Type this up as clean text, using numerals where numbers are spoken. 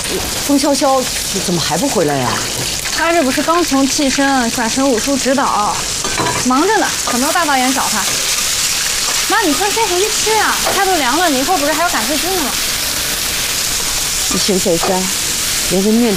风潇潇怎么还不回来呀？ 他这不是刚从替身转成武术指导，忙着呢，等到大导演找他。妈，你快先回去吃呀，菜都凉了，你一会儿不是还要赶飞机呢吗？ 一身在家，连个面